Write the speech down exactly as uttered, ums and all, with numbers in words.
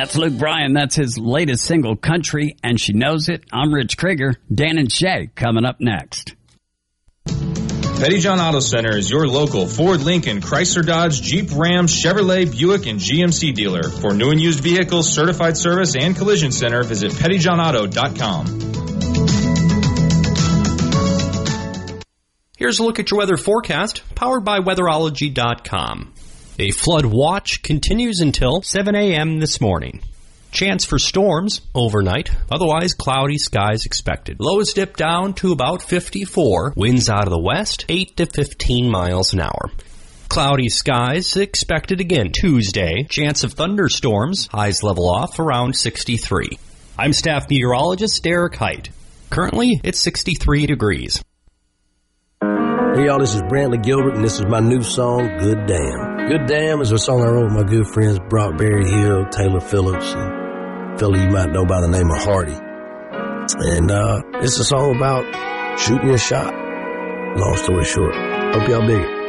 That's Luke Bryan. That's his latest single, Country, and She Knows It. I'm Rich Krieger. Dan and Shay coming up next. Pettyjohn Auto Center is your local Ford, Lincoln, Chrysler, Dodge, Jeep, Ram, Chevrolet, Buick, and G M C dealer. For new and used vehicles, certified service, and collision center, visit pettyjohn auto dot com. Here's a look at your weather forecast, powered by weatherology dot com. A flood watch continues until seven a.m. this morning. Chance for storms overnight, otherwise cloudy skies expected. Lows dip down to about fifty-four. Winds out of the west, eight to fifteen miles an hour. Cloudy skies expected again Tuesday. Chance of thunderstorms, highs level off around sixty-three. I'm staff meteorologist Derek Height. Currently, it's sixty-three degrees. Hey y'all, this is Brantley Gilbert, and this is my new song, Good Damn. Good Damn is a song I wrote with my good friends Brock Berryhill, Taylor Phillips, and a fella you might know by the name of Hardy. And uh, it's a song about shooting your shot. Long story short. Hope y'all dig it.